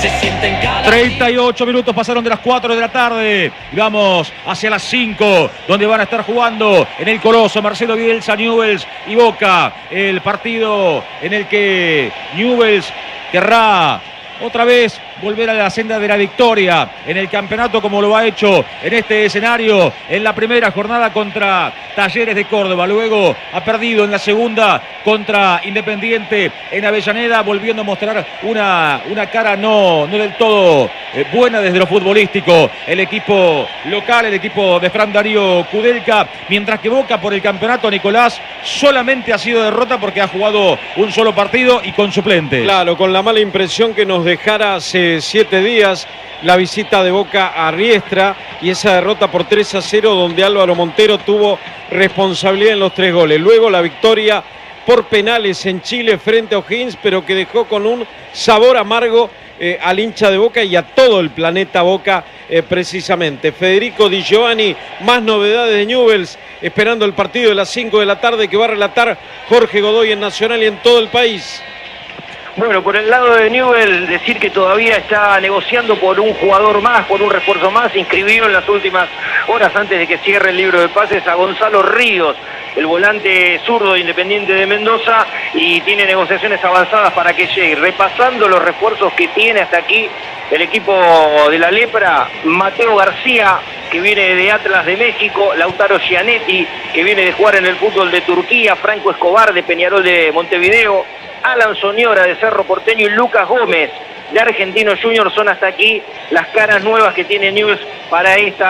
38 minutos pasaron de las 4 de la tarde y vamos hacia las 5, donde van a estar jugando en el Coloso Marcelo Bielsa, Newell's y Boca. El partido en el que Newell's querrá otra vez volver a la senda de la victoria en el campeonato, como lo ha hecho en este escenario en la primera jornada contra Talleres de Córdoba. Luego ha perdido en la segunda contra Independiente en Avellaneda, volviendo a mostrar una cara no del todo buena desde lo futbolístico el equipo local, el equipo de Fran Darío Kudelka, mientras que Boca por el campeonato, Nicolás, solamente ha sido derrota porque ha jugado un solo partido y con suplentes. Claro, con la mala impresión que nos dejara hace 7 días la visita de Boca a Riestra y esa derrota por 3-0 donde Álvaro Montero tuvo responsabilidad en los 3 goles. Luego la victoria por penales en Chile frente a O'Higgins, pero que dejó con un sabor amargo al hincha de Boca y a todo el planeta Boca precisamente. Federico Di Giovanni, más novedades de Newell's, esperando el partido de las 5 de la tarde que va a relatar Jorge Godoy en Nacional y en todo el país. Bueno, por el lado de Newell's, decir que todavía está negociando por un jugador más, por un refuerzo más. Inscribió en las últimas horas antes de que cierre el libro de pases a Gonzalo Ríos, el volante zurdo de Independiente de Mendoza, y tiene negociaciones avanzadas para que llegue. Repasando los refuerzos que tiene hasta aquí el equipo de la Lepra: Mateo García, que viene de Atlas de México; Lautaro Gianetti, que viene de jugar en el fútbol de Turquía; Franco Escobar, de Peñarol de Montevideo; Alan Soñora, de Cerro Porteño; y Lucas Gómez, de Argentinos Juniors. Son hasta aquí las caras nuevas que tiene Newell's para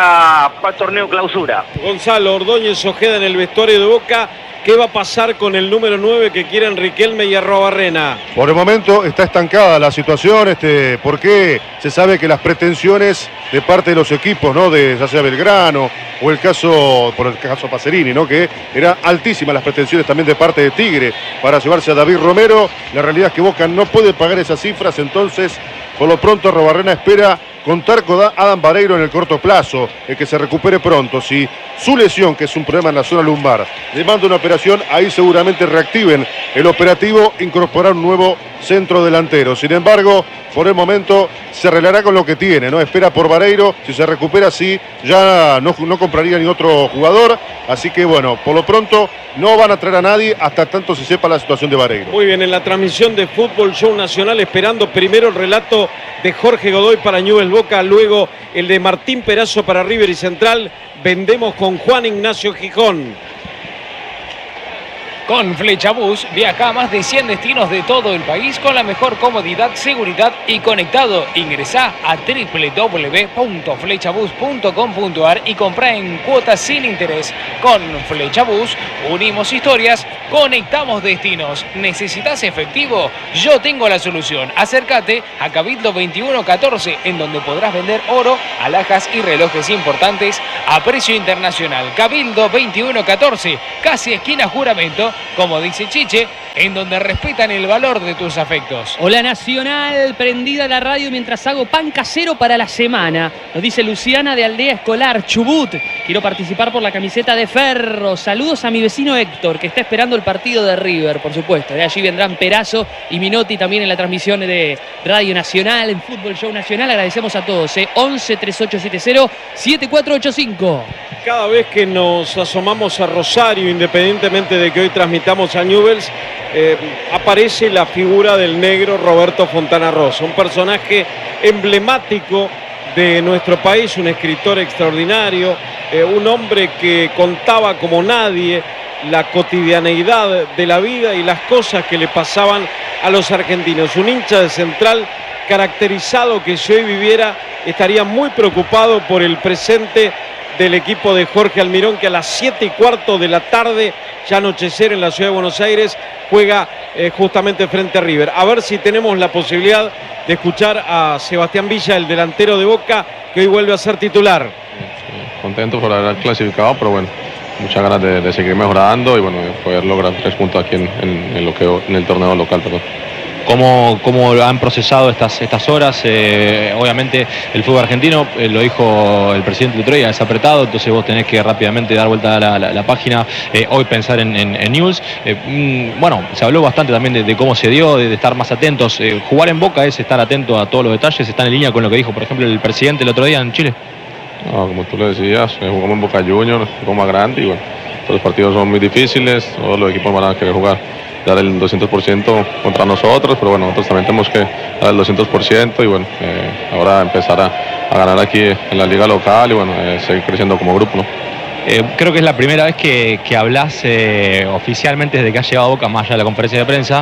torneo clausura. Gonzalo Ordóñez Ojeda en el vestuario de Boca. ¿Qué va a pasar con el número 9 que quieren Riquelme y Arrobarrena? Por el momento está estancada la situación, porque se sabe que las pretensiones de parte de los equipos, ¿no? De ya sea Belgrano o por el caso Pacerini, ¿no? Que eran altísimas las pretensiones también de parte de Tigre para llevarse a David Romero. La realidad es que Boca no puede pagar esas cifras, entonces por lo pronto Arrobarrena espera contar con Adam Vareiro en el corto plazo, que se recupere pronto. Si su lesión, que es un problema en la zona lumbar, demanda una operación, ahí seguramente reactiven el operativo, incorporar un nuevo centro delantero. Sin embargo, por el momento se arreglará con lo que tiene, ¿no? Espera por Vareiro, si se recupera así, ya no compraría ni otro jugador. Así que bueno, por lo pronto no van a traer a nadie hasta tanto se sepa la situación de Vareiro. Muy bien, en la transmisión de Fútbol Show Nacional, esperando primero el relato de Jorge Godoy para Newell's Boca, luego el de Martín Perazo para River y Central. Vendemos con Juan Ignacio Gijón. Con Flechabús viaja a más de 100 destinos de todo el país con la mejor comodidad, seguridad y conectado. Ingresá a www.flechabus.com.ar y comprá en cuotas sin interés. Con Flechabús unimos historias, conectamos destinos. ¿Necesitas efectivo? Yo tengo la solución. Acércate a Cabildo 2114, en donde podrás vender oro, alhajas y relojes importantes a precio internacional. Cabildo 2114, casi esquina Juramento, como dice Chiche, en donde respetan el valor de tus afectos. Hola Nacional, prendida la radio mientras hago pan casero para la semana. Nos dice Luciana de Aldea Escolar, Chubut. Quiero participar por la camiseta de Ferro. Saludos a mi vecino Héctor, que está esperando el partido de River, por supuesto. De allí vendrán Perazo y Minotti también en la transmisión de Radio Nacional, en Fútbol Show Nacional. Agradecemos a todos. 11 3870 7485. Cada vez que nos asomamos a Rosario, independientemente de que hoy transmitamos a Newell's, aparece la figura del negro Roberto Fontana Rosa, un personaje emblemático de nuestro país, un escritor extraordinario, un hombre que contaba como nadie la cotidianeidad de la vida y las cosas que le pasaban a los argentinos. Un hincha de Central caracterizado que si hoy viviera estaría muy preocupado por el presente del equipo de Jorge Almirón, que a las 7:15 de la tarde, ya anochecer en la ciudad de Buenos Aires, juega justamente frente a River. A ver si tenemos la posibilidad de escuchar a Sebastián Villa, el delantero de Boca, que hoy vuelve a ser titular. Sí, contento por haber clasificado, pero bueno, muchas ganas de seguir mejorando y bueno, de poder lograr 3 puntos aquí en el torneo local, perdón. cómo han procesado estas horas. Obviamente el fútbol argentino, lo dijo el presidente el otro día, es apretado, entonces vos tenés que rápidamente dar vuelta a la página, hoy pensar en Newell's. Bueno, se habló bastante también de cómo se dio, de estar más atentos. Jugar en Boca es estar atento a todos los detalles, está en línea con lo que dijo, por ejemplo, el presidente el otro día en Chile. No, como tú le decías, jugamos en Boca Juniors, un poco más grande y bueno, todos los partidos son muy difíciles, todos los equipos van a querer jugar, dar el 200% contra nosotros, pero bueno, nosotros también tenemos que dar el 200% y bueno, ahora empezar a ganar aquí en la liga local y bueno, seguir creciendo como grupo, ¿no? Creo que es la primera vez que hablas oficialmente desde que has llegado a Boca, más allá de la conferencia de prensa.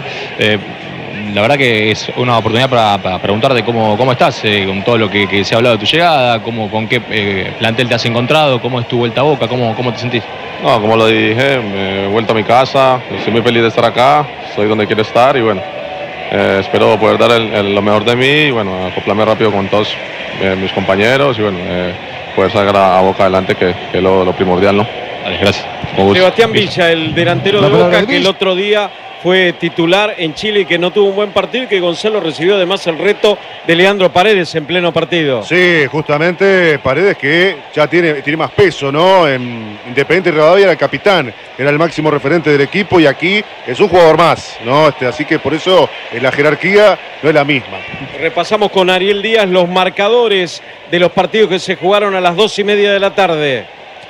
La verdad que es una oportunidad para preguntarte cómo estás, con todo lo que se ha hablado de tu llegada, con qué plantel te has encontrado, cómo es tu vuelta a Boca, cómo te sentís. No, como lo dije, he vuelto a mi casa, estoy muy feliz de estar acá, estoy donde quiero estar y bueno, espero poder dar lo mejor de mí y bueno, acoplarme rápido con todos mis compañeros y bueno, poder sacar a Boca adelante, que es lo primordial, ¿no? Vale, gracias. Sebastián Villa, el delantero de Boca, que el otro día fue titular en Chile y que no tuvo un buen partido, y que Gonzalo recibió además el reto de Leandro Paredes en pleno partido. Sí, justamente Paredes, que ya tiene más peso, ¿no? En Independiente Rivadavia era el capitán, era el máximo referente del equipo y aquí es un jugador más, ¿no? Así que por eso la jerarquía no es la misma. Repasamos con Ariel Díaz los marcadores de los partidos que se jugaron a las 2:30 de la tarde.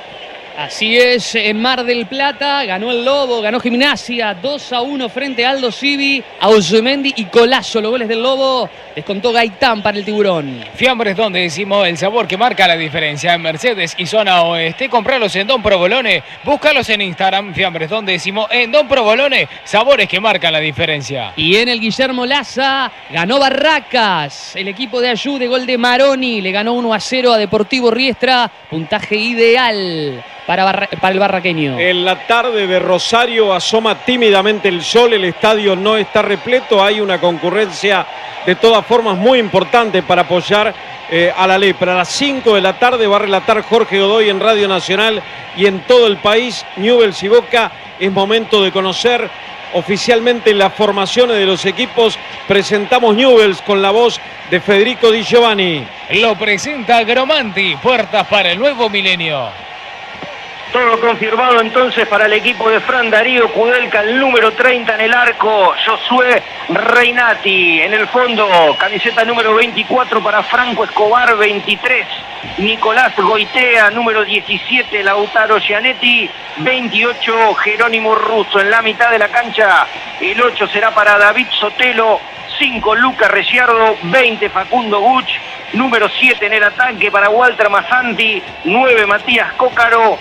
Así es, en Mar del Plata ganó el Lobo, ganó Gimnasia 2-1 frente a Aldo Civi, Auzumendi y Colazo. Los goles del Lobo descontó Gaitán para el Tiburón. Fiambres, donde decimos el sabor que marca la diferencia en Mercedes y zona oeste. Comprarlos en Don Provolone, búscalos en Instagram. Fiambres, donde decimos en Don Provolone, sabores que marcan la diferencia. Y en el Guillermo Laza ganó Barracas, el equipo de Ayú de gol de Maroni, le ganó 1-0 a Deportivo Riestra, puntaje ideal para el barraqueño. En la tarde de Rosario asoma tímidamente el sol, el estadio no está repleto, hay una concurrencia de todas formas muy importante para apoyar a la Lepra. A las 5 de la tarde va a relatar Jorge Godoy en Radio Nacional y en todo el país, Newell's y Boca. Es momento de conocer oficialmente las formaciones de los equipos. Presentamos Newell's con la voz de Federico Di Giovanni. Lo presenta Gromanti, puertas para el nuevo milenio. Todo confirmado entonces para el equipo de Fran Darío Kudelka, el número 30 en el arco, Josué Reinati. En el fondo, camiseta número 24 para Franco Escobar, 23 Nicolás Goitea, número 17 Lautaro Gianetti, 28 Jerónimo Russo. En la mitad de la cancha, el 8 será para David Sotelo, 5 Luca Ricciardo, 20 Facundo Guch, número 7 en el ataque para Walter Massanti, 9 Matías Cócaro,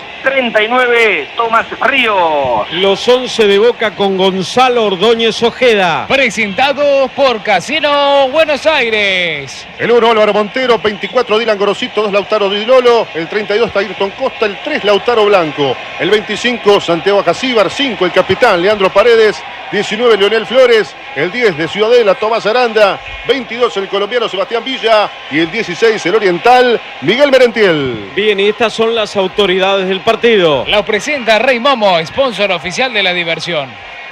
39 Tomás Ríos. Los 11 de Boca con Gonzalo Ordóñez Ojeda. Presentados por Casino Buenos Aires. El 1 Álvaro Montero, 24 Dylan Gorosito, 2 Lautaro Di Lolo, el 32 Ayrton Costa, el 3 Lautaro Blanco, el 25 Santiago Acasíbar, 5 el capitán Leandro Paredes, 19 Leonel Flores, el 10 de Ciudadela Tomás Aranda, 22 el colombiano Sebastián Villa y el 16 el oriental Miguel Merentiel. Bien, y estas son las autoridades del partido. Los presenta Rey Momo, sponsor oficial de la diversión.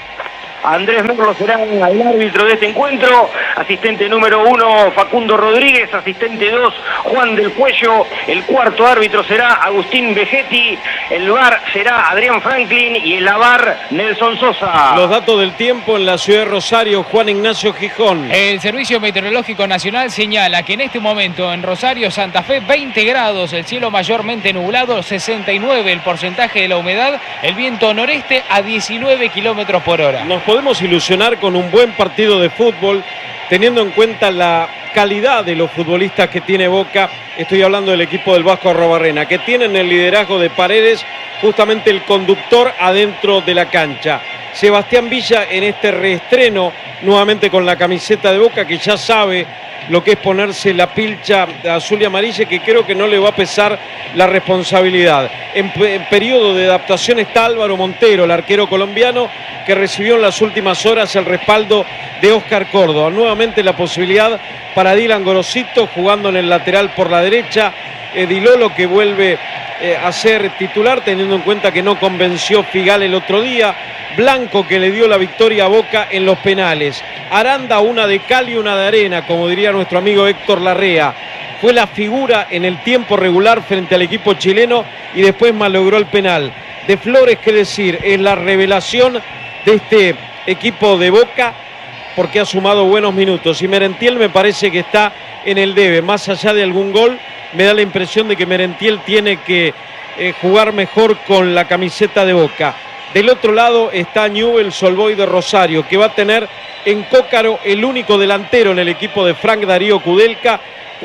Andrés Merlo será el árbitro de este encuentro, asistente número 1 Facundo Rodríguez, asistente 2 Juan del Cuello, el cuarto árbitro será Agustín Vegetti, el VAR será Adrián Franklin y el AVAR Nelson Sosa. Los datos del tiempo en la ciudad de Rosario, Juan Ignacio Gijón. El Servicio Meteorológico Nacional señala que en este momento en Rosario, Santa Fe, 20 grados, el cielo mayormente nublado, 69 el porcentaje de la humedad, el viento noreste a 19 kilómetros por hora. Nos podemos ilusionar con un buen partido de fútbol, teniendo en cuenta la calidad de los futbolistas que tiene Boca. Estoy hablando del equipo del Vasco Arrobarrena, que tienen el liderazgo de Paredes, justamente el conductor adentro de la cancha. Sebastián Villa en este reestreno, nuevamente con la camiseta de Boca, que ya sabe lo que es ponerse la pilcha azul y amarilla, que creo que no le va a pesar la responsabilidad. En periodo de adaptación está Álvaro Montero, el arquero colombiano, que recibió en las últimas horas el respaldo de Oscar Córdoba. Nuevamente la posibilidad para Dylan Gorosito, jugando en el lateral por la derecha. Di Lolo, que vuelve a ser titular, teniendo en cuenta que no convenció Figal el otro día. Blanco, que le dio la victoria a Boca en los penales. Aranda, una de cal y una de arena, como diría nuestro amigo Héctor Larrea. Fue la figura en el tiempo regular frente al equipo chileno y después malogró el penal. De Flores, qué decir, es la revelación de este equipo de Boca porque ha sumado buenos minutos. Y Merentiel me parece que está en el debe. Más allá de algún gol, me da la impresión de que Merentiel tiene que jugar mejor con la camiseta de Boca. Del otro lado está Newell's Old Boys de Rosario, que va a tener en Cócaro el único delantero en el equipo de Frank Darío Kudelka.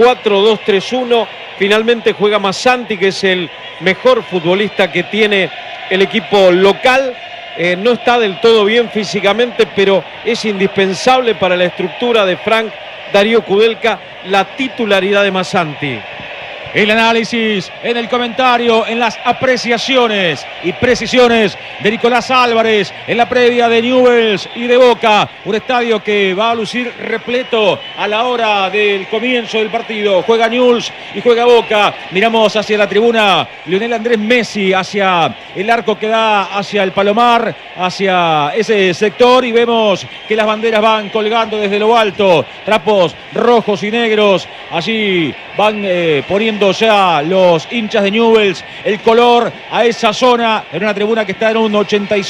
4-2-3-1. Finalmente juega Massanti, que es el mejor futbolista que tiene el equipo local. No está del todo bien físicamente, pero es indispensable para la estructura de Frank Darío Kudelka la titularidad de Massanti. El análisis, en el comentario, en las apreciaciones y precisiones de Nicolás Álvarez en la previa de Newell's y de Boca. Un estadio que va a lucir repleto a la hora del comienzo del partido. Juega Newell's y juega Boca. Miramos hacia la tribuna Lionel Andrés Messi, hacia el arco que da hacia el Palomar, hacia ese sector, y vemos que las banderas van colgando desde lo alto. Trapos rojos y negros. Allí van poniendo ya los hinchas de Newell's el color a esa zona, en una tribuna que está en un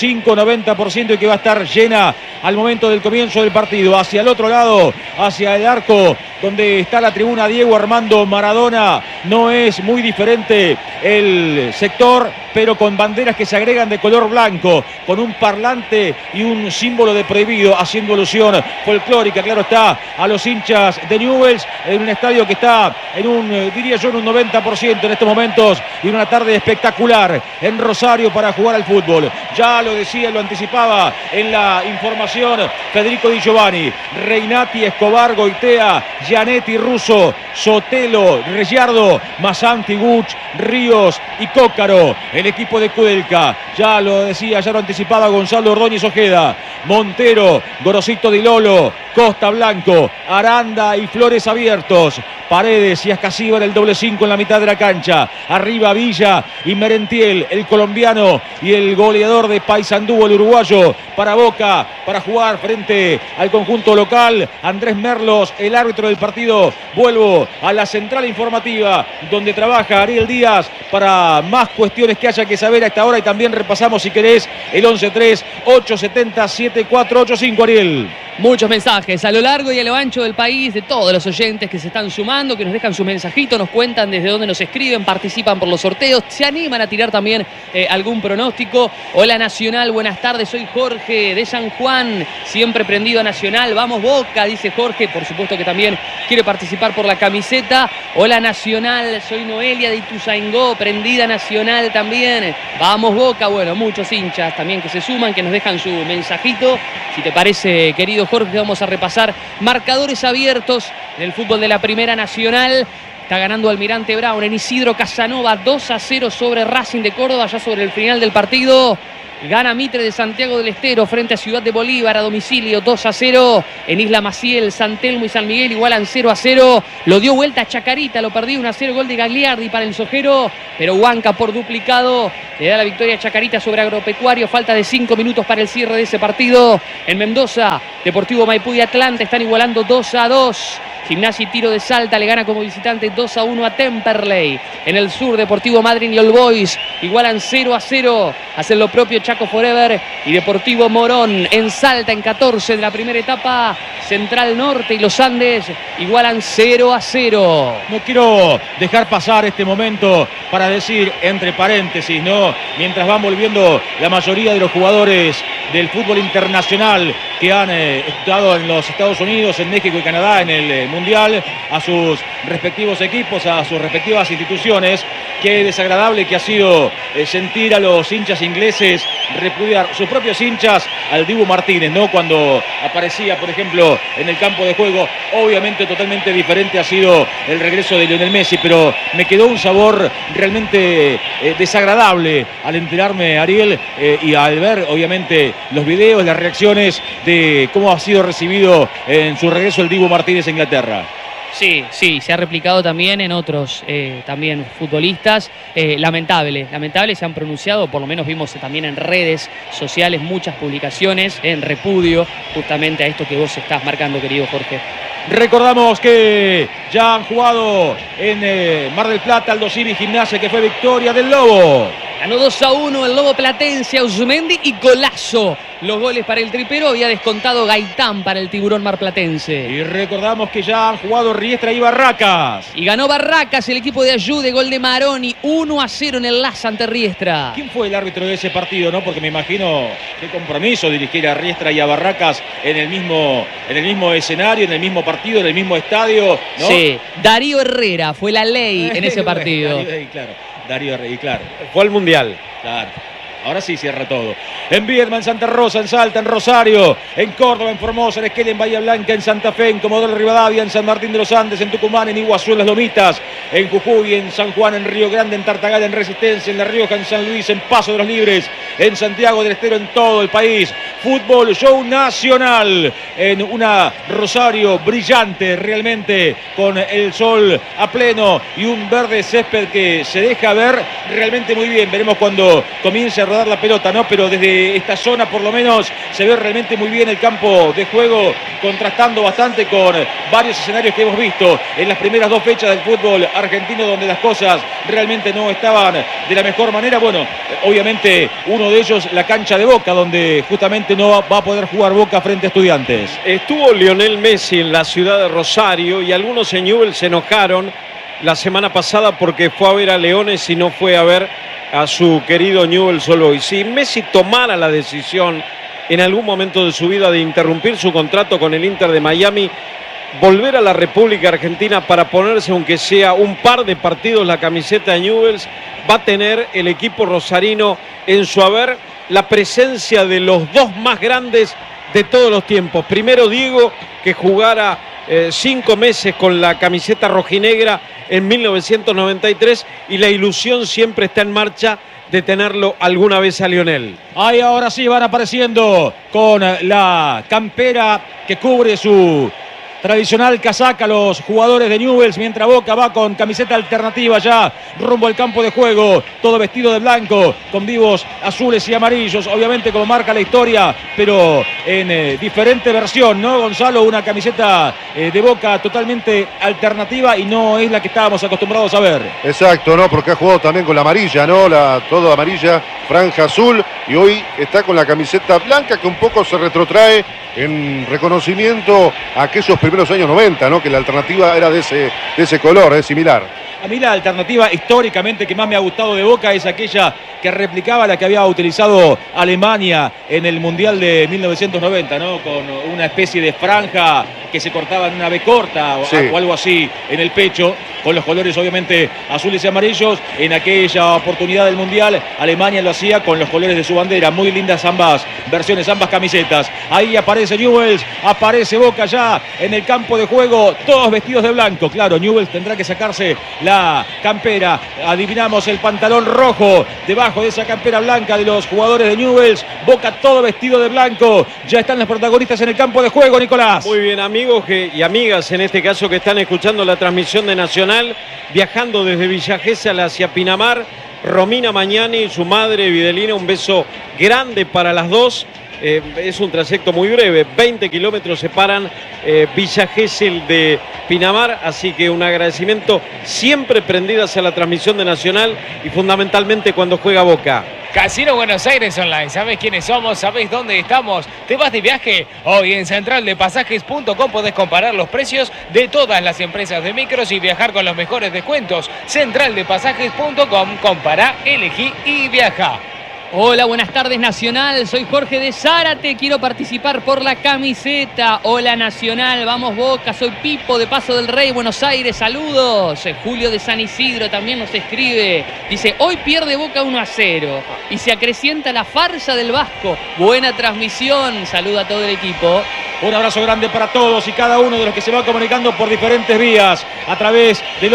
85-90% y que va a estar llena al momento del comienzo del partido. Hacia el otro lado, hacia el arco donde está la tribuna Diego Armando Maradona, no es muy diferente el sector, pero con banderas que se agregan de color blanco, con un parlante y un símbolo de prohibido, haciendo alusión folclórica, claro está, a los hinchas de Newell's, en un estadio que está en un, diría yo, en un 90% en estos momentos, y una tarde espectacular en Rosario para jugar al fútbol. Ya lo decía, lo anticipaba en la información Federico Di Giovanni: Reinati, Escobar, Goitea, Gianetti, Russo, Sotelo, Reyardo, Massanti, Guch, Ríos y Cócaro. El equipo de Kudelka, ya lo decía, ya lo anticipaba Gonzalo Ordóñez Ojeda, Montero, Gorosito Di Lolo, Costa Blanco, Aranda y Flores abiertos. Paredes y Ascasíbar el doble 5 en la mitad de la cancha. Arriba Villa y Merentiel, el colombiano y el goleador de Paysandú, el uruguayo, para Boca, para jugar frente al conjunto local. Andrés Merlos, el árbitro del partido. Vuelvo a la central informativa donde trabaja Ariel Díaz para más cuestiones que haya que saber a esta hora, y también repasamos, si querés, el 11-3-870-7485, Ariel. Muchos mensajes a lo largo y a lo ancho del país, de todos los oyentes que se están sumando, que nos dejan sus mensajitos, nos cuentan desde dónde nos escriben, participan por los sorteos, se animan a tirar también algún pronóstico. Hola Nacional, buenas tardes, soy Jorge de San Juan, siempre prendido a Nacional, vamos Boca, dice Jorge, por supuesto que también quiere participar por la camiseta. Hola Nacional, soy Noelia de Ituzaingó, prendida Nacional también, vamos Boca. Bueno, muchos hinchas también que se suman, que nos dejan su mensajito. Si te parece, querido Jorge, vamos a repasar marcadores abiertos en el fútbol de la Primera Nacional. Está ganando Almirante Brown en Isidro Casanova 2-0 sobre Racing de Córdoba, ya sobre el final del partido. Gana Mitre de Santiago del Estero frente a Ciudad de Bolívar a domicilio 2-0. En Isla Maciel, San Telmo y San Miguel igualan 0-0. Lo dio vuelta a Chacarita, lo perdió 1-0, gol de Gagliardi para el Sojero, pero Huanca por duplicado le da la victoria a Chacarita sobre Agropecuario. Falta de 5 minutos para el cierre de ese partido. En Mendoza, Deportivo Maipú y Atlanta están igualando 2-2. Gimnasia y Tiro de Salta le gana como visitante 2-1 a Temperley. En el sur, Deportivo Madryn y All Boys igualan 0-0. Hacen lo propio Chaco Forever y Deportivo Morón. En Salta, en 14 de la primera etapa, Central Norte y Los Andes igualan 0-0. No quiero dejar pasar este momento para decir, entre paréntesis, ¿no? Mientras van volviendo la mayoría de los jugadores del fútbol internacional que han estado en los Estados Unidos, en México y Canadá en el Mundial, a sus respectivos equipos, a sus respectivas instituciones. Qué desagradable que ha sido sentir a los hinchas ingleses repudiar, sus propios hinchas, al Dibu Martínez, ¿no? Cuando aparecía, por ejemplo, en el campo de juego. Obviamente totalmente diferente ha sido el regreso de Lionel Messi, pero me quedó un sabor realmente desagradable al enterarme, Ariel, y al ver, obviamente, los videos, las reacciones de cómo ha sido recibido en su regreso el Dibu Martínez a Inglaterra. Sí, se ha replicado también en otros también futbolistas. Lamentable, se han pronunciado, por lo menos vimos también en redes sociales muchas publicaciones en repudio justamente a esto que vos estás marcando, querido Jorge. Recordamos que ya han jugado en Mar del Plata, Aldo Civi, Gimnasia, que fue victoria del Lobo. Ganó 2-1 el Lobo Platense, Ausmendi y Golazo. Los goles para el tripero, había descontado Gaitán para el Tiburón marplatense. Y recordamos que ya han jugado Riestra y Barracas. Y ganó Barracas, el equipo de Ayude, gol de Maroni, 1-0 en el Laza ante Riestra. ¿Quién fue el árbitro de ese partido, no? Porque me imagino qué compromiso dirigir a Riestra y a Barracas en el mismo escenario, en el mismo partido, en el mismo estadio, ¿no? Sí, Darío Herrera fue la ley en ese partido. Darío Herrera, claro. Fue al Mundial. Claro. Ahora sí cierra todo. En Viedma, en Santa Rosa, en Salta, en Rosario, en Córdoba, en Formosa, en Esquel, en Bahía Blanca, en Santa Fe, en Comodoro Rivadavia, en San Martín de los Andes, en Tucumán, en Iguazú, en Las Lomitas, en Jujuy, en San Juan, en Río Grande, en Tartagal, en Resistencia, en La Rioja, en San Luis, en Paso de los Libres, en Santiago del Estero, en todo el país. Fútbol Show Nacional en una Rosario brillante realmente, con el sol a pleno y un verde césped que se deja ver realmente muy bien. Veremos cuando comience a rodar la pelota, ¿no? Pero desde esta zona por lo menos se ve realmente muy bien el campo de juego, contrastando bastante con varios escenarios que hemos visto en las primeras dos fechas del fútbol argentino, donde las cosas realmente no estaban de la mejor manera. Bueno, obviamente uno de ellos la cancha de Boca, donde justamente no va a poder jugar Boca frente a Estudiantes. Estuvo Lionel Messi en la ciudad de Rosario y algunos en Newell's se enojaron la semana pasada porque fue a ver a Leones y no fue a ver a su querido Newell's Old Boys. Si Messi tomara la decisión en algún momento de su vida de interrumpir su contrato con el Inter de Miami, volver a la República Argentina para ponerse aunque sea un par de partidos la camiseta de Newell's, va a tener el equipo rosarino en su haber la presencia de los dos más grandes de todos los tiempos. Primero Diego, que jugara 5 meses con la camiseta rojinegra en 1993, y la ilusión siempre está en marcha de tenerlo alguna vez a Lionel. Ahí ahora sí van apareciendo con la campera que cubre su tradicional casaca los jugadores de Newell's, mientras Boca va con camiseta alternativa ya rumbo al campo de juego, todo vestido de blanco con vivos azules y amarillos, obviamente como marca la historia, pero en diferente versión, ¿no, Gonzalo? Una camiseta de Boca totalmente alternativa y no es la que estábamos acostumbrados a ver. Exacto, ¿no? Porque ha jugado también con la amarilla, ¿no? Toda amarilla, franja azul, y hoy está con la camiseta blanca, que un poco se retrotrae en reconocimiento a aquellos primeros años 90, ¿no? Que la alternativa era de ese color, es similar. A mí la alternativa históricamente que más me ha gustado de Boca es aquella que replicaba la que había utilizado Alemania en el Mundial de 1990, ¿no? Con una especie de franja que se cortaba en una B corta o algo así en el pecho, con los colores obviamente azules y amarillos. En aquella oportunidad del Mundial, Alemania lo hacía con los colores de su bandera. Muy lindas ambas versiones, ambas camisetas. Ahí aparece Newell's, aparece Boca ya en el campo de juego, todos vestidos de blanco. Claro, Newell's tendrá que sacarse la campera. Adivinamos el pantalón rojo debajo de esa campera blanca de los jugadores de Newell's. Boca todo vestido de blanco. Ya están los protagonistas en el campo de juego, Nicolás. Muy bien, amigos y amigas, en este caso que están escuchando la transmisión de Nacional, viajando desde Villa Gesell hacia Pinamar, Romina Mañani y su madre Videlina, un beso grande para las dos. Es un trayecto muy breve, 20 kilómetros separan Villa Gesell de Pinamar, así que un agradecimiento, siempre prendidas a la transmisión de Nacional y fundamentalmente cuando juega Boca. Casino Buenos Aires Online, ¿sabés quiénes somos? ¿Sabés dónde estamos? ¿Te vas de viaje? Hoy en centraldepasajes.com podés comparar los precios de todas las empresas de micros y viajar con los mejores descuentos. Centraldepasajes.com, compará, elegí y viaja. Hola, buenas tardes Nacional, soy Jorge de Zárate, quiero participar por la camiseta. Hola Nacional, vamos Boca, soy Pipo de Paso del Rey, Buenos Aires, saludos. Julio de San Isidro también nos escribe, dice, hoy pierde Boca 1-0 y se acrecienta la farsa del Vasco. Buena transmisión, saluda a todo el equipo. Un abrazo grande para todos y cada uno de los que se va comunicando por diferentes vías a través del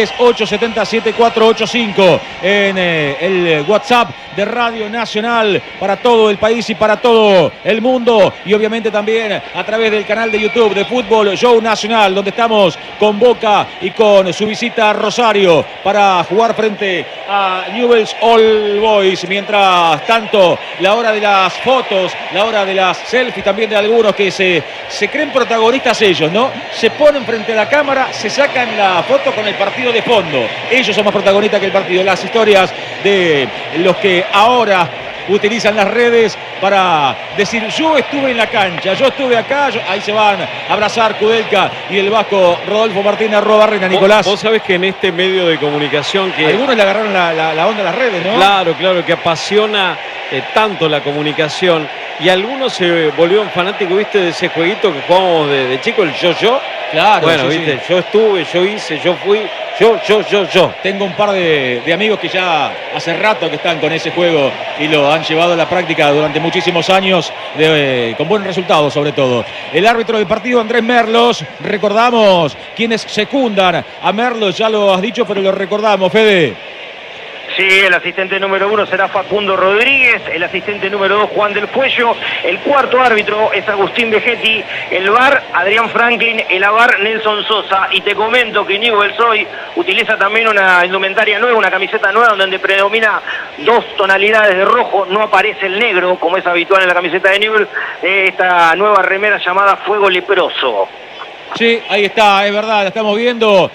1138707485 en el WhatsApp de Radio Nacional para todo el país y para todo el mundo, y obviamente también a través del canal de YouTube de Fútbol Show Nacional, donde estamos con Boca y con su visita a Rosario para jugar frente a Newell's Old Boys. Mientras tanto, la hora de las fotos, la hora de las selfies también de algunos que se creen protagonistas ellos, ¿no? Se ponen frente a la cámara, se sacan la foto con el partido de fondo. Ellos son más protagonistas que el partido. Las historias de los que ahora utilizan las redes para decir: yo estuve en la cancha, yo estuve acá, ahí se van a abrazar Kudelka y el vasco Rodolfo Martínez @Barrena. Nicolás, vos sabés que en este medio de comunicación que algunos le agarraron la onda a las redes, ¿no? Claro, que apasiona tanto la comunicación, y algunos se volvieron fanáticos, viste, de ese jueguito que jugamos de chico, el yo. Claro, bueno, sí, viste, sí. yo estuve, yo hice, yo fui, yo. Tengo un par de amigos que ya hace rato que están con ese juego y lo han llevado a la práctica durante muchísimos años, con buen resultado sobre todo. El árbitro del partido, Andrés Merlos. Recordamos quienes secundan a Merlos, ya lo has dicho, pero lo recordamos, Fede. Sí, el asistente número 1 será Facundo Rodríguez, el asistente número 2 Juan del Puello, el cuarto árbitro es Agustín Vegetti, el VAR Adrián Franklin, el AVAR Nelson Sosa. Y te comento que Newell's hoy utiliza también una indumentaria nueva, una camiseta nueva donde predomina 2 tonalidades de rojo, no aparece el negro como es habitual en la camiseta de Newell's, esta nueva remera llamada Fuego Leproso. Sí, ahí está, es verdad, la estamos viendo.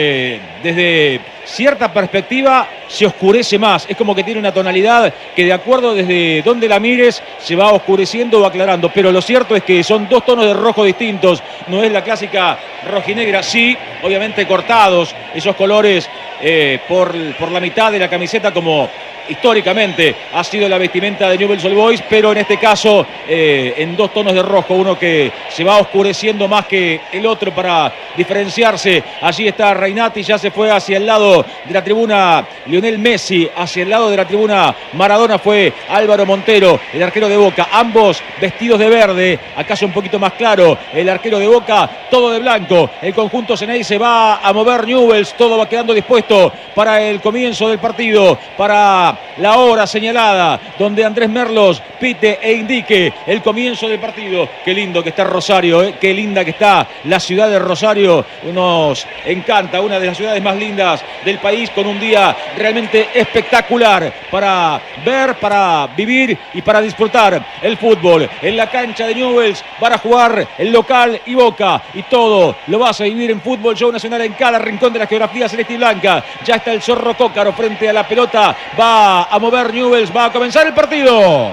Desde cierta perspectiva se oscurece más. Es como que tiene una tonalidad que, de acuerdo desde donde la mires, se va oscureciendo o aclarando. Pero lo cierto es que son 2 tonos de rojo distintos. No es la clásica rojinegra. Sí, obviamente cortados esos colores por la mitad de la camiseta, como históricamente ha sido la vestimenta de Newell's Old Boys, pero en este caso en 2 tonos de rojo, uno que se va oscureciendo más que el otro para diferenciarse. Allí está Reinati, ya se fue hacia el lado de la tribuna Lionel Messi, hacia el lado de la tribuna Maradona fue Álvaro Montero, el arquero de Boca, ambos vestidos de verde, acaso un poquito más claro el arquero de Boca, todo de blanco. El conjunto Ceney se va a mover Newell's, todo va quedando dispuesto para el comienzo del partido, para la hora señalada, donde Andrés Merlos pite e indique el comienzo del partido. Qué lindo que está Rosario, qué linda que está la ciudad de Rosario. Nos encanta, una de las ciudades más lindas del país, con un día realmente espectacular para ver, para vivir y para disfrutar el fútbol. En la cancha de Newell's van a jugar el local y Boca, y todo lo vas a vivir en Fútbol Show Nacional en cada rincón de la geografía celeste y blanca. Ya está el Zorro Cócaro frente a la pelota, va a mover Newell's, va a comenzar el partido.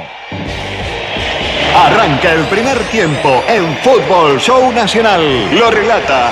Arranca el primer tiempo en Fútbol Show Nacional. Lo relata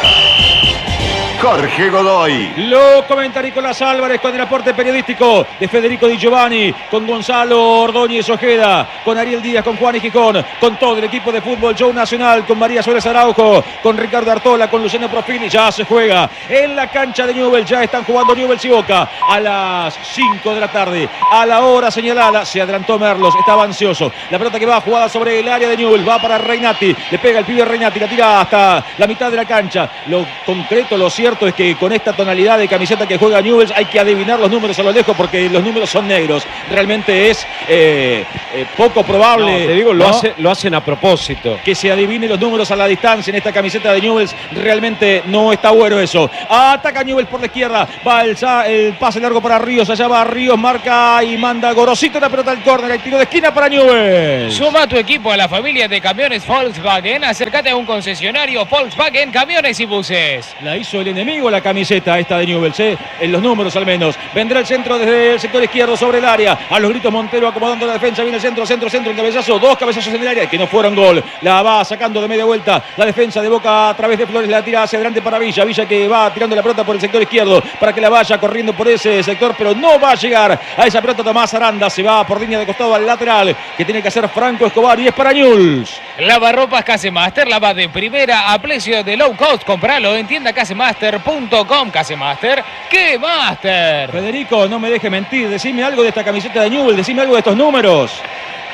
Jorge Godoy. Lo comenta Nicolás Álvarez con el aporte periodístico de Federico Di Giovanni, con Gonzalo Ordóñez Ojeda, con Ariel Díaz, con Juan y Gijón, con todo el equipo de Fútbol Show Nacional, con María Suárez Araujo, con Ricardo Artola, con Luciano Profili. Ya se juega en la cancha de Newell's, ya están jugando Newell's y Boca a las 5 de la tarde, a la hora señalada. Se adelantó Merlos, estaba ansioso. La pelota que va jugada sobre el área de Newell's, va para Reinati, le pega el pibe Reinati, la tira hasta la mitad de la cancha. Lo concreto, lo cierto es que con esta tonalidad de camiseta que juega Newell's hay que adivinar los números a lo lejos, porque los números son negros. Realmente es poco probable. No, te digo, lo hacen a propósito. Que se adivine los números a la distancia en esta camiseta de Newell's. Realmente no está bueno eso. Ataca Newell's por la izquierda. Va el pase largo para Ríos. Allá va Ríos, marca y manda Gorosito la pelota al córner. El tiro de esquina para Newell's. Suma tu equipo a la familia de camiones Volkswagen. Acércate a un concesionario Volkswagen Camiones y Buses. La hizo el enemigo la camiseta esta de Newell's, en los números al menos. Vendrá el centro desde el sector izquierdo sobre el área. A los gritos Montero acomodando la defensa. Viene el centro, el cabezazo. 2 cabezazos en el área que no fueron gol. La va sacando de media vuelta la defensa de Boca a través de Flores. La tira hacia adelante para Villa. Villa que va tirando la pelota por el sector izquierdo para que la vaya corriendo por ese sector, pero no va a llegar a esa pelota. Tomás Aranda se va por línea de costado al lateral, que tiene que hacer Franco Escobar, y es para Newell's. Lavarropas Casemaster, lava de primera a precio de low cost. Compralo en tienda casemaster.com. Casemaster, ¿qué Master? Federico, no me deje mentir. Decime algo de esta camiseta de Newell's, decime algo de estos números.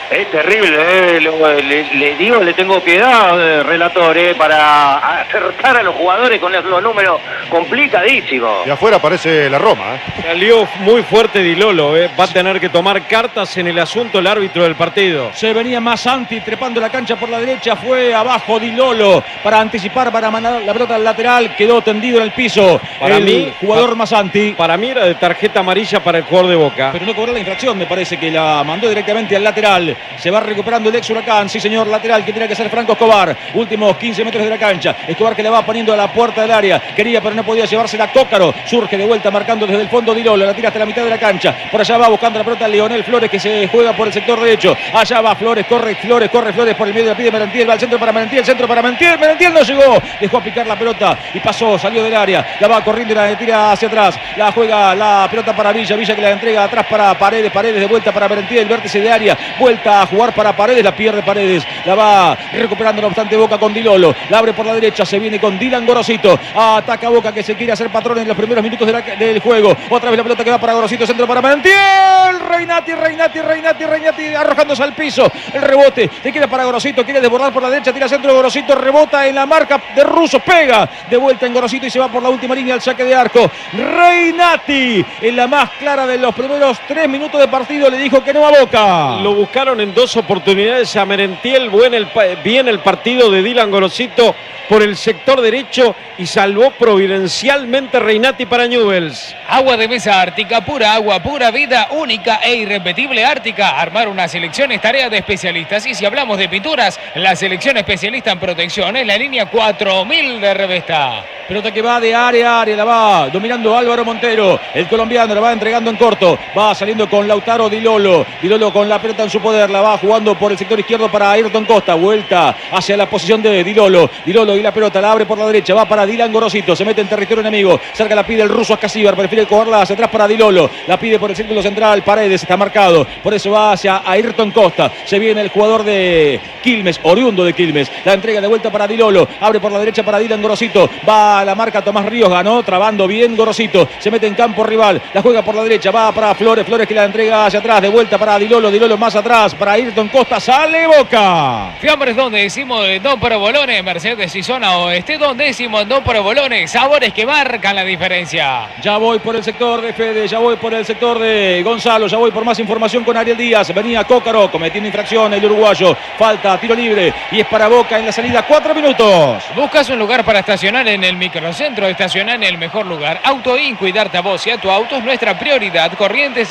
Es terrible, le digo, le tengo piedad, relator, para acertar a los jugadores con los números complicadísimos. Y afuera aparece la Roma. Salió muy fuerte Di Lolo, va a tener que tomar cartas en el asunto el árbitro del partido. Se venía Masanti trepando la cancha por la derecha, fue abajo Di Lolo para anticipar, para mandar la pelota al lateral, quedó tendido en el piso. Para mí, jugador Masanti. Para mí era de tarjeta amarilla para el jugador de Boca. Pero no cobró la infracción, me parece que la mandó directamente al lateral. Se va recuperando el ex Huracán, sí señor, lateral que tiene que ser Franco Escobar. Últimos 15 metros de la cancha. Escobar que le va poniendo a la puerta del área. Quería pero no podía llevársela Cócaro. Surge de vuelta marcando desde el fondo Di Lolo. La tira hasta la mitad de la cancha. Por allá va buscando la pelota Leonel Flores que se juega por el sector derecho. Allá va Flores, corre Flores por el medio, la pide Merentiel, va al centro para Merentiel, Merentiel no llegó. Dejó picar la pelota y pasó, salió del área. La va corriendo y la tira hacia atrás. La juega la pelota para Villa que la entrega atrás para Paredes de vuelta para Merentiel, vértice de área. Vuelta a jugar para Paredes, la pierde Paredes. La va recuperando no obstante Boca con Di Lolo. La abre por la derecha, se viene con Dylan Gorosito. Ataca Boca que se quiere hacer patrón en los primeros minutos del juego. Otra vez la pelota que va para Gorosito, centro para Merentiel. Reynati arrojándose al piso. El rebote, le queda para Gorosito, quiere desbordar por la derecha, tira centro Gorosito, rebota en la marca de Russo, pega de vuelta en Gorosito y se va por la última línea al saque de arco. Reynati, en la más clara de los primeros 3 minutos de partido, le dijo que no a Boca. Lo buscaron en 2 oportunidades a Merentiel, bien el partido de Dylan Gorosito por el sector derecho y salvó providencialmente Reynati para Newell's. Agua de mesa Ártica, pura agua, pura vida, única e irrepetible Ártica. Armar una selección es tarea de especialistas y si hablamos de pinturas, la selección especialista en protección es la línea 4000 de Revesta. Pelota que va de área a área, la va dominando Álvaro Montero, el colombiano, la va entregando en corto, va saliendo con Lautaro Di Lolo con la pelota en su poder, la va jugando por el sector izquierdo para Ayrton Costa, vuelta hacia la posición de Di Lolo y la pelota la abre por la derecha, va para Dylan Gorosito, se mete en territorio enemigo, cerca la pide el ruso Ascasíbar, prefiere cogerla hacia atrás para Di Lolo, la pide por el círculo central, Paredes está marcado, por eso va hacia Ayrton Costa, se viene el jugador de Quilmes, oriundo de Quilmes, la entrega de vuelta para Di Lolo, abre por la derecha para Dylan Gorosito, va a la marca Tomás Ríos, ganó, trabando bien Gorosito, se mete en campo rival, la juega por la derecha, va para Flores que la entrega hacia atrás, de vuelta para Di Lolo más atrás, para Ayrton Costa, sale Boca. Fiambres donde decimos Don Provolone, Mercedes y zona oeste, donde decimos Don Provolone, sabores que marcan la diferencia. Ya voy por el sector de Fede, ya voy por el sector de Gonzalo, ya voy por más información con Ariel Díaz, venía Cócaro, cometiendo infracción el uruguayo, falta, tiro libre y es para Boca en la salida, 4 minutos. ¿Buscas un lugar para estacionar en el microcentro? Estacionar en el mejor lugar. Autoin, cuidarte a vos y a tu auto es nuestra prioridad. Corrientes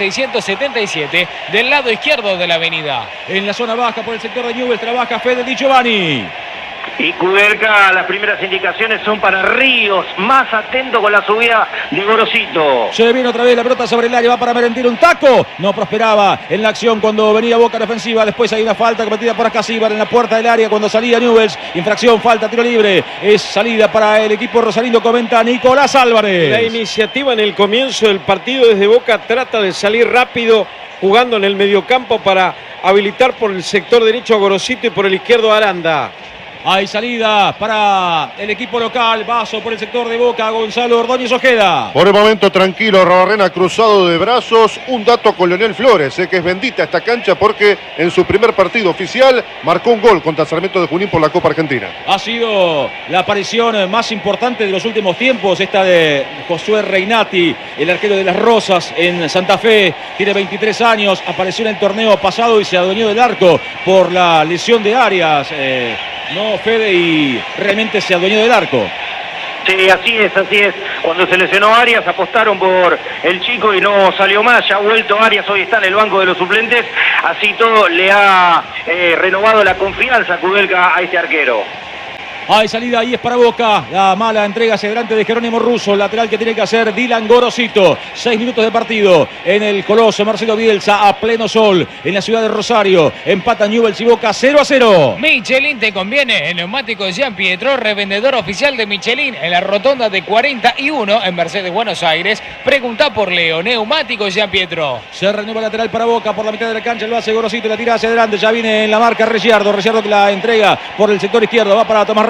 677 del lado izquierdo de la avenida. En la zona baja por el sector de Newell's trabaja Fede Di Giovanni. Y Kudelka, las primeras indicaciones son para Ríos, más atento con la subida de Gorosito. Se viene otra vez la pelota sobre el área, va para Merentiel, un taco. No prosperaba en la acción cuando venía Boca en ofensiva. Después hay una falta cometida por Ascasíbar en la puerta del área cuando salía Newell's. Infracción, falta, tiro libre. Es salida para el equipo rosarino, comenta Nicolás Álvarez. La iniciativa en el comienzo del partido desde Boca trata de salir rápido, jugando en el mediocampo para habilitar por el sector derecho a Gorosito y por el izquierdo a Aranda. Hay salida para el equipo local, Vaso por el sector de Boca, Gonzalo Ordóñez Ojeda. Por el momento tranquilo, Rabarrena cruzado de brazos. Un dato con Leonel Flores, que es bendita esta cancha porque en su primer partido oficial marcó un gol contra Sarmiento de Junín por la Copa Argentina. Ha sido la aparición más importante de los últimos tiempos, esta de Josué Reynati, el arquero de las Rosas en Santa Fe. Tiene 23 años, apareció en el torneo pasado y se adueñó del arco por la lesión de Arias. No, Fede, y realmente se adueñó del arco. Sí, así es. Cuando se lesionó Arias apostaron por el chico y no salió más. Ya ha vuelto Arias, hoy está en el banco de los suplentes. Así todo le ha renovado la confianza Kudelka a este arquero. Hay salida, ahí es para Boca. La mala entrega hacia delante de Jerónimo Russo. Lateral que tiene que hacer Dylan Gorosito. 6 minutos de partido en el Coloso Marcelo Bielsa a pleno sol en la ciudad de Rosario. Empata Newell's y Boca 0-0. Michelin te conviene. El neumático de Jean Pietro, revendedor oficial de Michelin en la rotonda de 41 en Mercedes, Buenos Aires. Pregunta por Leo. Neumático Jean Pietro. Se renueva lateral para Boca por la mitad de la cancha. Lo hace Gorosito y la tira hacia adelante. Ya viene en la marca Ricciardo. Ricciardo que la entrega por el sector izquierdo. Va para Tomás Ríos.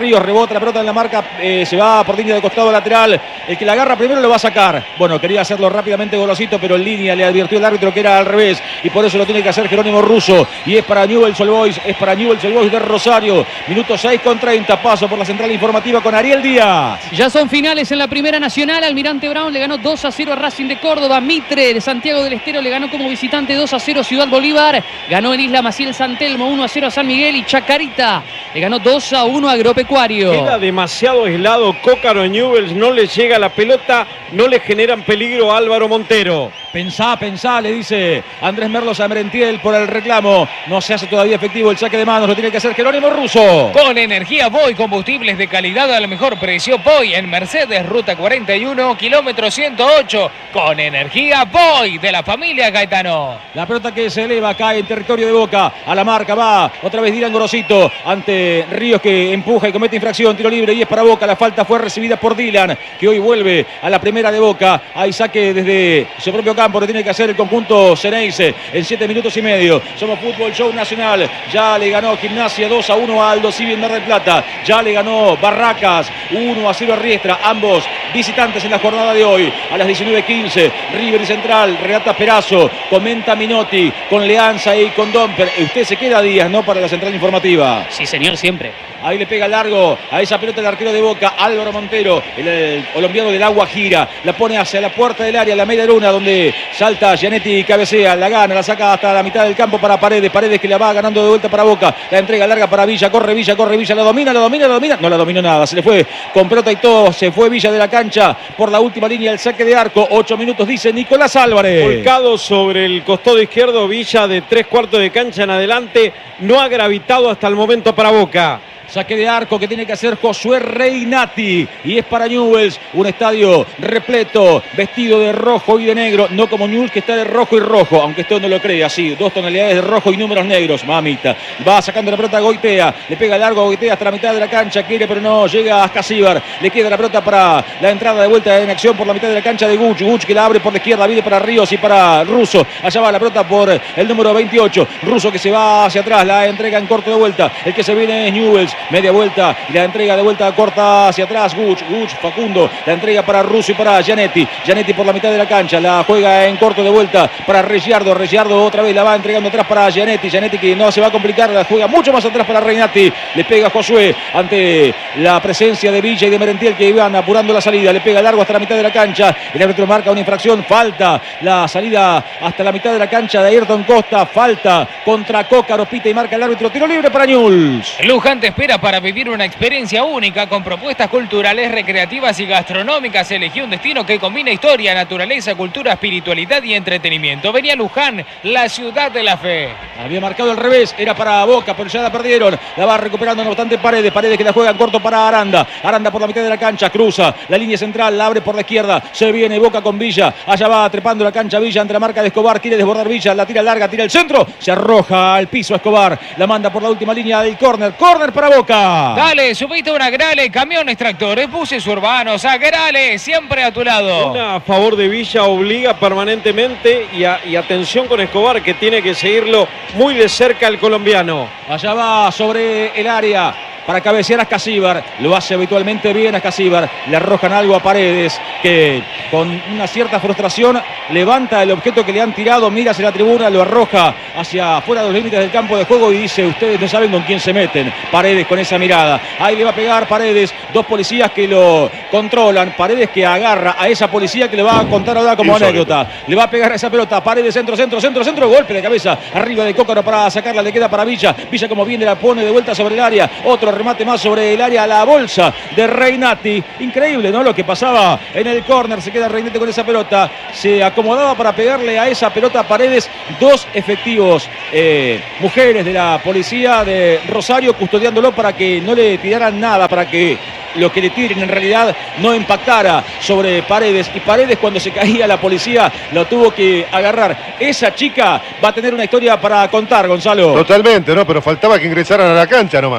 Ríos, rebota la pelota en la marca, se va por línea de costado lateral. El que la agarra primero lo va a sacar. Bueno, quería hacerlo rápidamente Golosito, pero en línea le advirtió el árbitro que era al revés. Y por eso lo tiene que hacer Jerónimo Russo. Y es para Newell's Old Boys, es para Newell's Old Boys de Rosario. Minuto 6:30, paso por la central informativa con Ariel Díaz. Ya son finales en la Primera Nacional. Almirante Brown le ganó 2-0 a Racing de Córdoba. Mitre de Santiago del Estero le ganó como visitante 2-0 Ciudad Bolívar. Ganó en Isla Maciel San Telmo 1-0 a San Miguel. Y Chacarita le ganó 2-1 a Agropecuario. Queda demasiado aislado Cócaro. Newell's no le llega la pelota, no le generan peligro a Álvaro Montero. Pensá, le dice Andrés Merlos a Merentiel por el reclamo. No se hace todavía efectivo el saque de manos, lo tiene que hacer Jerónimo Russo. Con energía Boy, combustibles de calidad al mejor precio. Boy en Mercedes, ruta 41, kilómetro 108. Con energía Boy de la familia Gaetano. La pelota que se eleva, cae en territorio de Boca. A la marca va otra vez Dylan Gorosito ante Ríos, que empuja y comete infracción. Tiro libre y es para Boca. La falta fue recibida por Dylan, que hoy vuelve a la primera de Boca. Hay saque desde su propio campo, lo tiene que hacer el conjunto Ceneice en 7 minutos y medio. Somos Fútbol Show Nacional. Ya le ganó Gimnasia 2-1 a Aldo Civi en Mar del Plata. Ya le ganó Barracas 1-0 a Riestra. Ambos visitantes en la jornada de hoy. A las 19:15, River y Central, relata Perazo, comenta Minotti, con Leanza y con Domper. Usted se queda Díaz, ¿no? Para la central informativa. Sí, señor, siempre. Ahí le pega largo a esa pelota el arquero de Boca, Álvaro Montero, el colombiano del Agua gira, la pone hacia la puerta del área, la media luna, donde salta Gianetti y cabecea, la gana, la saca hasta la mitad del campo para Paredes, Paredes que la va ganando de vuelta para Boca, la entrega larga para Villa, corre Villa, la domina, no la dominó nada, se le fue con pelota y todo, se fue Villa de la cancha por la última línea, el saque de arco, 8 minutos dice Nicolás Álvarez. Volcado sobre el costado izquierdo, Villa de 3/4 de cancha en adelante, no ha gravitado hasta el momento para Boca. Saque de arco que tiene que hacer Josué Reinati. Y es para Newell's, un estadio repleto, vestido de rojo y de negro. No como Newell's, que está de rojo y rojo, aunque usted no lo crea, sí, 2 tonalidades de rojo y números negros, mamita. Va sacando la pelota a Goitea, le pega largo a Goitea hasta la mitad de la cancha, quiere pero no, llega a Ascasíbar. Le queda la pelota para la entrada de vuelta en acción por la mitad de la cancha de Guch. Guch que la abre por la izquierda, viene para Ríos y para Russo. Allá va la pelota por el número 28. Russo que se va hacia atrás, la entrega en corto de vuelta. El que se viene es Newell's. Media vuelta y la entrega de vuelta corta hacia atrás. Guch, Facundo, la entrega para Russo y para Gianetti. Gianetti por la mitad de la cancha, la juega en corto de vuelta para Reggiardo. Reggiardo otra vez la va entregando atrás para Gianetti. Gianetti que no se va a complicar, la juega mucho más atrás para Reinati. Le pega Josué ante la presencia de Villa y de Merentiel que iban apurando la salida. Le pega largo hasta la mitad de la cancha. El árbitro marca una infracción, falta la salida hasta la mitad de la cancha de Ayrton Costa. Falta contra Cócaro, pita y marca el árbitro. Tiro libre para Newell's. Luján te espera para vivir una experiencia única con propuestas culturales, recreativas y gastronómicas. Elegí un destino que combina historia, naturaleza, cultura, espiritualidad y entretenimiento. Venía Luján, la ciudad de la fe. Había marcado al revés, era para Boca, pero ya la perdieron. La va recuperando no obstante Paredes. Paredes que la juega en corto para Aranda. Aranda por la mitad de la cancha, cruza la línea central, la abre por la izquierda. Se viene Boca con Villa. Allá va trepando la cancha Villa ante la marca de Escobar. Quiere desbordar Villa, la tira larga, tira el centro. Se arroja al piso Escobar. La manda por la última línea del córner. Córner para Boca. Dale, subiste una Grale, camiones, tractores, buses urbanos, a Grale, siempre a tu lado. Una a favor de Villa, obliga permanentemente y atención con Escobar, que tiene que seguirlo muy de cerca el colombiano. Allá va sobre el área para cabecear a Ascasíbar, lo hace habitualmente bien Ascasíbar, le arrojan algo a Paredes, que con una cierta frustración levanta el objeto que le han tirado, mira hacia la tribuna, lo arroja hacia afuera de los límites del campo de juego y dice, ustedes no saben con quién se meten. Paredes con esa mirada, ahí le va a pegar Paredes, 2 policías que lo controlan, Paredes que agarra a esa policía que le va a contar ahora como anécdota, le va a pegar a esa pelota, Paredes, centro, golpe de cabeza, arriba de Cócaro para sacarla, le queda para Villa, Villa como viene la pone de vuelta sobre el área, otro remate más sobre el área, la bolsa de Reinati. Increíble, ¿no? Lo que pasaba en el córner. Se queda Reinati con esa pelota. Se acomodaba para pegarle a esa pelota a Paredes. 2 efectivos mujeres de la policía de Rosario custodiándolo para que no le tiraran nada, para que lo que le tiren en realidad no impactara sobre Paredes. Y Paredes, cuando se caía la policía, lo tuvo que agarrar. Esa chica va a tener una historia para contar, Gonzalo. Totalmente, ¿no? Pero faltaba que ingresaran a la cancha nomás.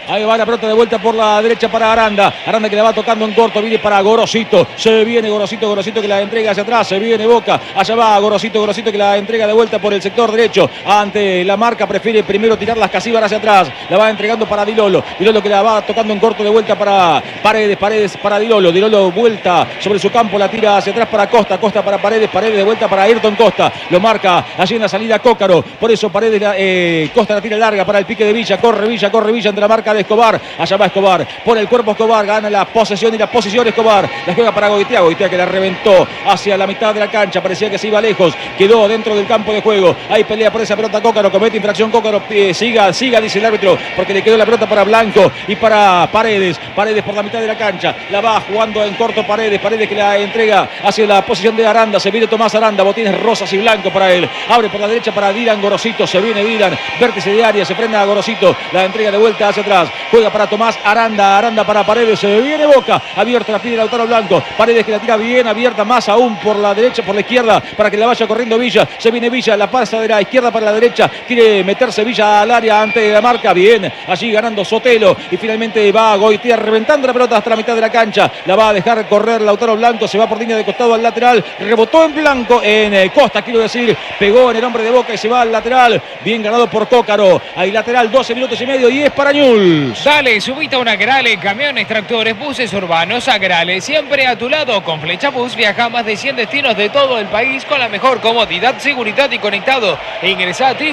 Ahí va la pelota de vuelta por la derecha para Aranda. Aranda que la va tocando en corto. Viene para Gorosito. Se viene Gorosito que la entrega hacia atrás. Se viene Boca. Allá va Gorosito que la entrega de vuelta por el sector derecho. Ante la marca prefiere primero tirar las Casíbar hacia atrás. La va entregando para Dilolo. Dilolo que la va tocando en corto de vuelta para Paredes. Paredes para Dilolo. Dilolo vuelta sobre su campo. La tira hacia atrás para Costa. Costa para Paredes. Paredes de vuelta para Ayrton Costa. Lo marca allí en la salida Cócaro. Por eso Paredes, Costa la tira larga para el pique de Villa. Corre Villa ante la marca de Escobar. Allá va Escobar. Por el cuerpo Escobar. Gana la posesión y la posición Escobar. La juega para Goitea. Goitea que la reventó hacia la mitad de la cancha. Parecía que se iba lejos. Quedó dentro del campo de juego. Ahí pelea por esa pelota Cócaro. Comete infracción Cócaro. Siga, dice el árbitro. Porque le quedó la pelota para Blanco y para Paredes. Paredes por la mitad de la cancha. La va jugando en corto Paredes. Paredes que la entrega hacia la posición de Aranda. Se viene Tomás Aranda. Botines rosas y blanco para él. Abre por la derecha para Dylan Gorosito. Se viene Dylan. Vértice de área. Se frena a Gorosito. La entrega de vuelta hacia atrás. Juega para Tomás Aranda. Aranda para Paredes. Se viene Boca. Abierta la pide Lautaro Blanco. Paredes que la tira bien abierta. Más aún por la derecha, por la izquierda. Para que la vaya corriendo Villa. Se viene Villa. La pasa de la izquierda para la derecha. Quiere meterse Villa al área ante la marca. Bien. Allí ganando Sotelo. Y finalmente va Goitea reventando la pelota hasta la mitad de la cancha. La va a dejar correr Lautaro Blanco. Se va por línea de costado al lateral. Rebotó en Blanco. En Costa, quiero decir. Pegó en el hombre de Boca y se va al lateral. Bien ganado por Cócaro. Ahí lateral 12 minutos y medio y es para Newell's. Dale, subite a una Agrale, camiones, tractores, buses urbanos, Agrale, siempre a tu lado. Con Flecha Bus viaja a más de 100 destinos de todo el país con la mejor comodidad, seguridad y conectado. Ingresa a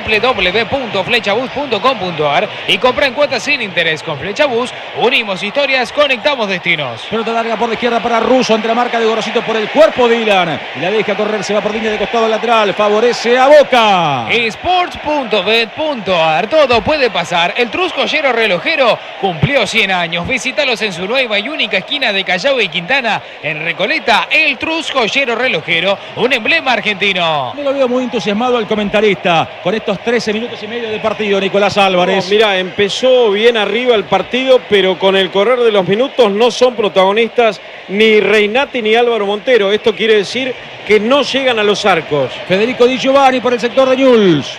www.flechabus.com.ar y compra en cuotas sin interés. Con Flecha Bus unimos historias, conectamos destinos. Pelota larga por la izquierda para Russo ante la marca de Gorosito por el cuerpo de Dylan. Y la deja correr, se va por línea de costado al lateral. Favorece a Boca. Sports.bet.ar, todo puede pasar. El Trus Joyero Relojero cumplió 100 años. Visítalos en su nueva y única esquina de Callao y Quintana. En Recoleta, el Trus Joyero Relojero, un emblema argentino. No lo veo muy entusiasmado al comentarista con estos 13 minutos y medio de partido, Nicolás Álvarez. No, mira, empezó bien arriba el partido, pero con el correr de los minutos no son protagonistas ni Reinati ni Álvaro Montero. Esto quiere decir que no llegan a los arcos. Federico Di Giovanni por el sector de Newell's.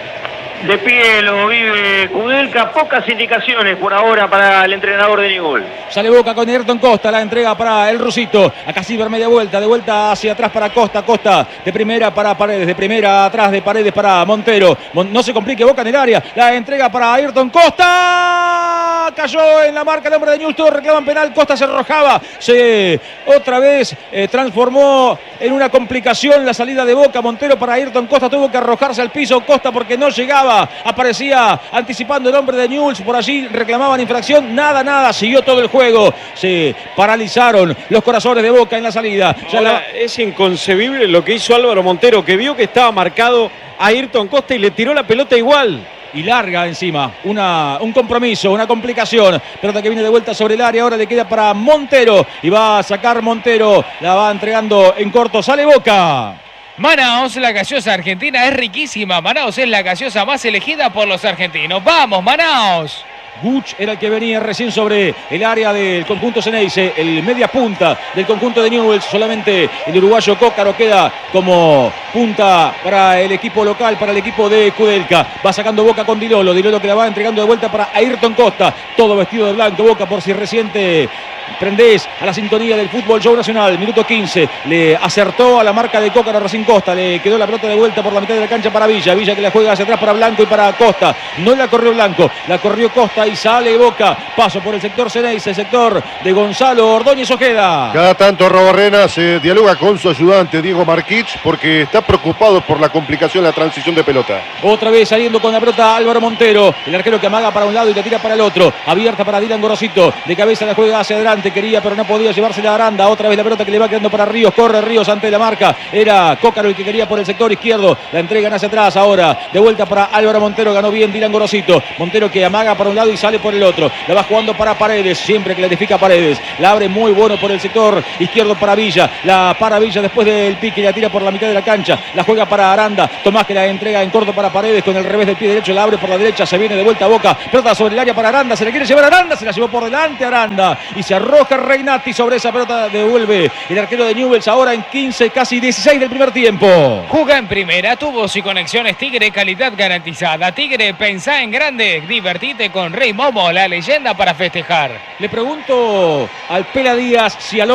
De pie lo vive Kudelka, pocas indicaciones por ahora para el entrenador de Newell's. Sale Boca con Ayrton Costa, la entrega para el rusito. Acá Silver media vuelta, de vuelta hacia atrás para Costa. Costa de primera para Paredes, de primera atrás de Paredes para Montero. No se complique Boca en el área. La entrega para Ayrton Costa. Cayó en la marca el hombre de Newell's. Todos reclaman penal. Costa se arrojaba. Se otra vez transformó en una complicación la salida de Boca. Montero para Ayrton Costa. Tuvo que arrojarse al piso Costa porque no llegaba. Aparecía anticipando el hombre de Newell's. Por allí reclamaban infracción. Nada. Siguió todo el juego. Se paralizaron los corazones de Boca en la salida. Es inconcebible lo que hizo Álvaro Montero, que vio que estaba marcado a Ayrton Costa y le tiró la pelota igual. Y larga encima, un compromiso, una complicación. Pelota que viene de vuelta sobre el área, ahora le queda para Montero. Y va a sacar Montero, la va entregando en corto, sale Boca. Manaos, la gaseosa argentina es riquísima. Manaos es la gaseosa más elegida por los argentinos. ¡Vamos, Manaos! Guch era el que venía recién sobre el área del conjunto Ceneice, el media punta del conjunto de Newell's. Solamente el uruguayo Cócaro queda como punta para el equipo local, para el equipo de Kudelka. Va sacando Boca con Dilolo que la va entregando de vuelta para Ayrton Costa. Todo vestido de blanco, Boca por si reciente prendés a la sintonía del Fútbol Show Nacional. Minuto 15, le acertó a la marca de Cócaro recién Costa. Le quedó la pelota de vuelta por la mitad de la cancha para Villa que la juega hacia atrás para Blanco y para Costa. No la corrió Blanco, la corrió Costa y sale Boca. Paso por el sector Ceneice, el sector de Gonzalo Ordóñez Ojeda. Cada tanto Roborrena se dialoga con su ayudante Diego Marquich porque está preocupado por la complicación de la transición de pelota. Otra vez saliendo con la pelota Álvaro Montero, el arquero que amaga para un lado y la tira para el otro. Abierta para Dylan Gorosito, de cabeza la juega hacia adelante, quería pero no podía llevarse la Aranda. Otra vez la pelota que le va quedando para Ríos, corre Ríos ante la marca. Era Cócaro el que quería por el sector izquierdo, la entregan hacia atrás ahora, de vuelta para Álvaro Montero, ganó bien Dylan Gorosito. Montero que amaga para un lado y sale por el otro, la va jugando para Paredes, siempre clarifica Paredes, la abre muy bueno por el sector izquierdo para Villa, la para Villa después del pique y la tira por la mitad de la cancha. derecha, la juega para Aranda, Tomás que la entrega en corto para Paredes, con el revés del pie derecho, la abre por la derecha, se viene de vuelta a Boca, pelota sobre el área para Aranda, se le quiere llevar a Aranda, se la llevó por delante Aranda, y se arroja Regnati sobre esa pelota, devuelve el arquero de Newell's ahora en 15, casi 16 del primer tiempo. Juega en primera, tubos y conexiones Tigre, calidad garantizada. Tigre, pensá en grande, divertite con Rey Momo, la leyenda para festejar. Le pregunto al Pela Díaz si al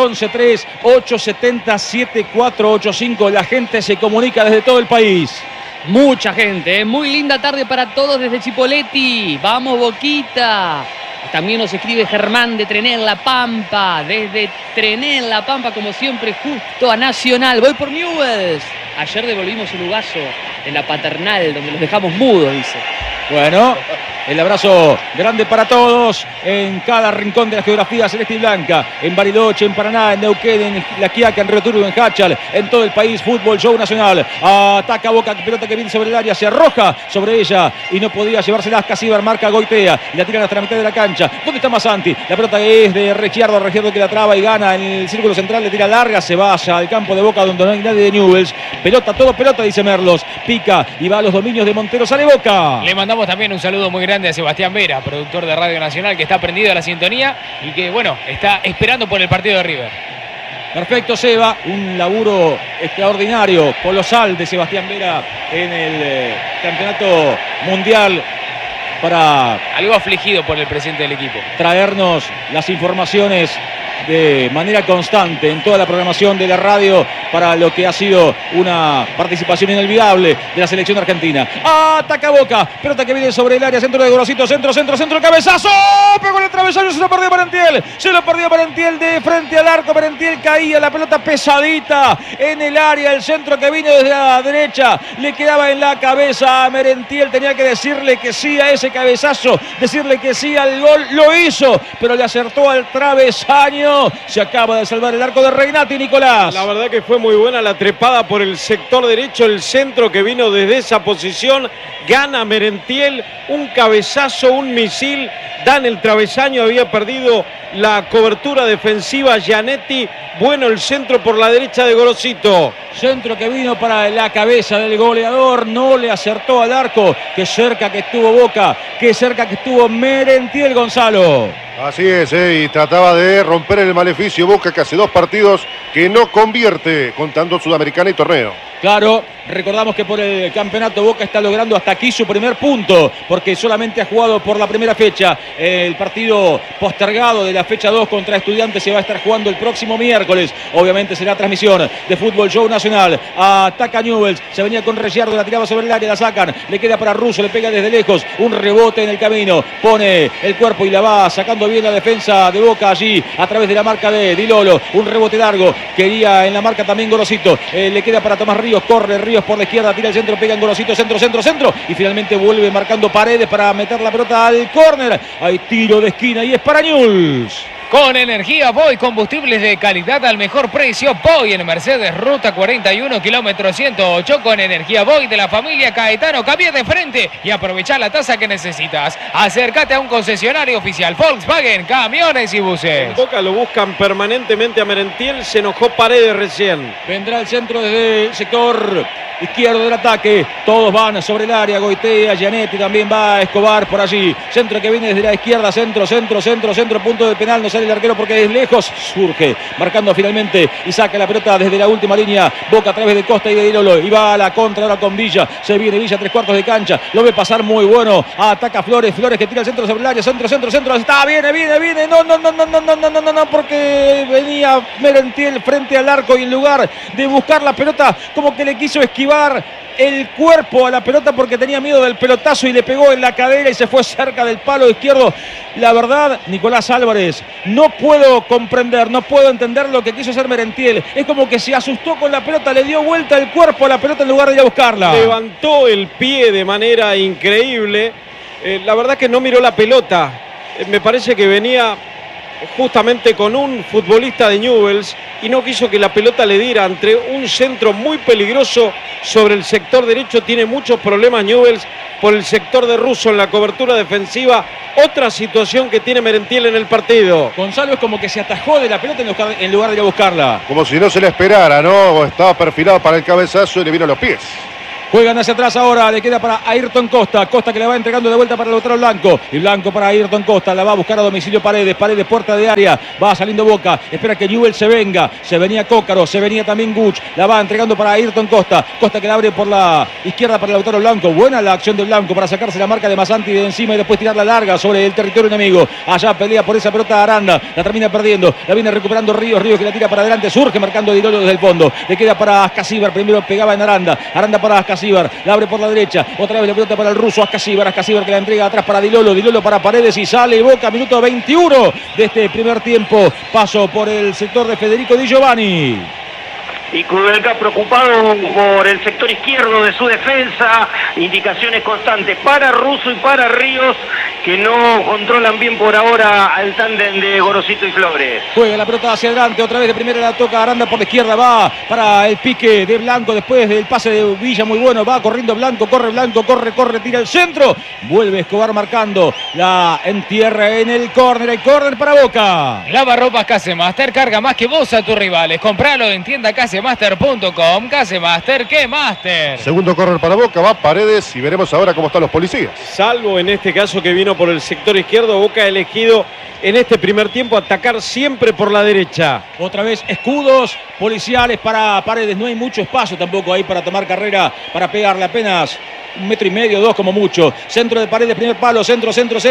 11-3-870-7485 la gente se comunica desde todo el país. Mucha gente, muy linda tarde para todos desde Chipoleti. Vamos, Boquita. También nos escribe Germán de Trené en La Pampa. Desde Trené en La Pampa, como siempre, justo a Nacional. Voy por Newell's. Ayer devolvimos el Ugazo en la Paternal, donde los dejamos mudos, dice. Bueno, el abrazo grande para todos en cada rincón de la geografía celeste y blanca. En Bariloche, en Paraná, en Neuquén, en La Quiaca, en Río Turbio, en Hachal, en todo el país. Fútbol Show Nacional. Ataca Boca, pelota que viene sobre el área, se arroja sobre ella y no podía llevársela. Casíbar marca Goitea y la tiran hasta la mitad de la cancha. ¿Dónde está Masanti? La pelota es de Regiardo que la traba y gana en el círculo central, le tira larga, se vaya al campo de Boca donde no hay nadie de Newell's. Pelota, todo pelota, dice Merlos. Pica y va a los dominios de Montero, sale Boca. Le mandamos también un saludo muy grande a Sebastián Vera, productor de Radio Nacional, que está prendido a la sintonía y que, bueno, está esperando por el partido de River. Perfecto, Seba, un laburo extraordinario, colosal de Sebastián Vera en el campeonato mundial para algo afligido por el presidente del equipo. Traernos las informaciones de manera constante en toda la programación de la radio para lo que ha sido una participación inolvidable de la selección argentina. Ataca Boca, pelota que viene sobre el área, centro de Gorosito, centro, cabezazo, pegó en el travesaño, se lo perdió Merentiel de frente al arco. Merentiel caía, la pelota pesadita en el área, el centro que vino desde la derecha le quedaba en la cabeza a Merentiel, tenía que decirle que sí a ese cabezazo, decirle que sí al gol, lo hizo, pero le acertó al travesaño. Se acaba de salvar el arco de Regnati, Nicolás. La verdad que fue muy buena la trepada por el sector derecho, el centro que vino desde esa posición, gana Merentiel, un cabezazo, un misil, dan el travesaño, había perdido la cobertura defensiva Gianetti, bueno el centro por la derecha de Gorosito. Centro que vino para la cabeza del goleador, no le acertó al arco, qué cerca que estuvo Boca, qué cerca que estuvo Merentiel, Gonzalo. Así es, y trataba de romper el maleficio Boca, que hace 2 partidos que no convierte, contando Sudamericana y torneo. Claro, recordamos que por el campeonato Boca está logrando hasta aquí su primer punto, porque solamente ha jugado por la primera fecha. El partido postergado de la fecha 2 contra Estudiantes se va a estar jugando el próximo miércoles. Obviamente será transmisión de Fútbol Show Nacional. Ataca Newell's, se venía con Regiardo, la tiraba sobre el área, la sacan, le queda para Russo, le pega desde lejos, un rebote en el camino, pone el cuerpo y la va sacando bien la defensa de Boca allí, a través de la marca de Di Lolo, un rebote largo, quería en la marca también Gorosito, le queda para Tomás Ríos, corre Ríos por la izquierda, tira el centro, pega en Gorosito, centro, y finalmente vuelve marcando Paredes para meter la pelota al córner. Hay tiro de esquina y es para Newell's. Con Energía Boy, combustibles de calidad al mejor precio. Boy en Mercedes, ruta 41, kilómetro 108. Con Energía Boy de la familia Caetano. Cambia de frente y aprovecha la tasa que necesitas. Acércate a un concesionario oficial Volkswagen, camiones y buses. En Boca lo buscan permanentemente a Merentiel. Se enojó Paredes recién. Vendrá el centro desde el sector izquierdo del ataque. Todos van sobre el área. Goitea, Gianetti, también va Escobar por allí. Centro que viene desde la izquierda. Centro. Punto de penal. No sale el arquero porque es lejos. Surge marcando finalmente y saca la pelota desde la última línea. Boca a través de Costa y de Di Lolo. Y va a la contra ahora con Villa. Se viene Villa, 3/4 de cancha. Lo ve pasar muy bueno. Ataca Flores. Flores que tira el centro sobre el área. Centro. Está, viene. No, porque venía Merentiel frente al arco y en lugar de buscar la pelota, como que le quiso esquivar el cuerpo a la pelota porque tenía miedo del pelotazo y le pegó en la cadera y se fue cerca del palo izquierdo. La verdad, Nicolás Álvarez, no puedo comprender, no puedo entender lo que quiso hacer Merentiel. Es como que se asustó con la pelota, le dio vuelta el cuerpo a la pelota en lugar de ir a buscarla. Levantó el pie de manera increíble. La verdad que no miró la pelota. Me parece que venía justamente con un futbolista de Newell's y no quiso que la pelota le diera entre un centro muy peligroso sobre el sector derecho. Tiene muchos problemas Newell's por el sector de Russo en la cobertura defensiva. Otra situación que tiene Merentiel en el partido. Gonzalo es como que se atajó de la pelota en lugar de ir a buscarla. Como si no se le esperara, ¿no? Estaba perfilado para el cabezazo y le vino a los pies. Juegan hacia atrás ahora, le queda para Ayrton Costa. Costa que le va entregando de vuelta para Lautaro Blanco. Y Blanco para Ayrton Costa, la va a buscar a domicilio Paredes. Paredes, puerta de área, va saliendo Boca. Espera que Newell's se venga. Se venía Cócaro, se venía también Guch. La va entregando para Ayrton Costa. Costa que la abre por la izquierda para Lautaro Blanco. Buena la acción de Blanco para sacarse la marca de Masanti de encima y después tirarla larga sobre el territorio enemigo. Allá pelea por esa pelota Aranda. La termina perdiendo. La viene recuperando Ríos. Ríos que la tira para adelante. Surge marcando Di Lolo desde el fondo. Le queda para Ascasíbar. Primero pegaba en Aranda. Aranda para Ascasíbar. La abre por la derecha, otra vez la pelota para el ruso Ascasíbar que la entrega atrás para Di Lolo para Paredes y sale Boca, minuto 21 de este primer tiempo. Paso por el sector de Federico Di Giovanni. Y Kudelka preocupado por el sector izquierdo de su defensa, indicaciones constantes para Russo y para Ríos, que no controlan bien por ahora al tándem de Gorosito y Flores. Juega la pelota hacia adelante, otra vez de primera la toca Aranda por la izquierda, va para el pique de Blanco después del pase de Villa, muy bueno, va corriendo Blanco, corre, tira el centro, vuelve Escobar marcando, la entierra en el córner, hay córner para Boca. Lavarropas Casemaster, carga más que vos a tus rivales, compralo en tienda Casemaster.com, Casemaster, ¿qué Master? Segundo córner para Boca, va Paredes y veremos ahora cómo están los policías. Salvo en este caso que vino por el sector izquierdo, Boca ha elegido en este primer tiempo atacar siempre por la derecha. Otra vez escudos policiales para Paredes, no hay mucho espacio tampoco ahí para tomar carrera, para pegarle apenas 1,5 metros, 2 como mucho. Centro de Paredes, primer palo, centro.